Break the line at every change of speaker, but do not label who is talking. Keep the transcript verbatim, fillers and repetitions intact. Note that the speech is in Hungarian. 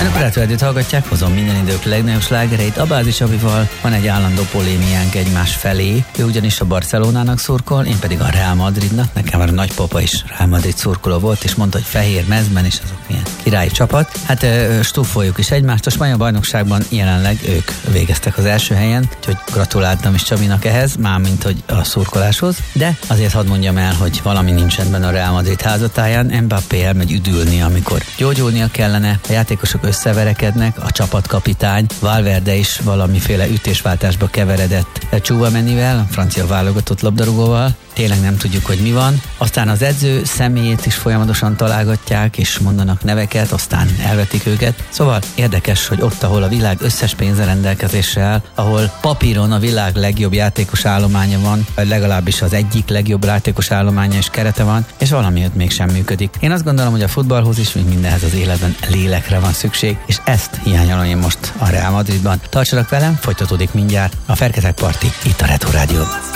Önök a Rádiót hallgatják, hozom minden idők legnagyobb slágereit. Abázi Csabival van egy állandó polémiánk egymás felé. Ő ugyanis a Barcelonának szurkol, én pedig a Real Madridnak. Nekem a nagypapa is Real Madrid szurkoló volt, és mondta, hogy fehér mezben is azok milyen királyi csapat. Hát stúfoljuk is egymást. A spanyol bajnokságban jelenleg ők végeztek az első helyen, úgyhogy gratuláltam is Csabinak ehhez, mármint hogy a szurkoláshoz. De azért hadd mondjam el, hogy valami nincs ebben a Real Madrid házatáján. Mbappé elmegy üdülni, amikor gyógyulnia kellene, a játékosok összeverekednek, a csapatkapitány Valverde is valamiféle ütésváltásba keveredett Tchouaménivel, a francia válogatott labdarúgóval. Tényleg nem tudjuk, hogy mi van. Aztán az edző személyét is folyamatosan találgatják, és mondanak neveket, aztán elvetik őket. Szóval érdekes, hogy ott, ahol a világ összes pénze rendelkezésre áll, ahol papíron a világ legjobb játékos állománya van, vagy legalábbis az egyik legjobb játékos állománya és kerete van, és valami ott mégsem működik. Én azt gondolom, hogy a futballhoz is, mint mindenhez az életben lélekre van szükség, és ezt hiányolom én most a Real Madridban. Tartsanak velem, folytatódik mindjárt a Ferketek Parti itt a Retro Rádió.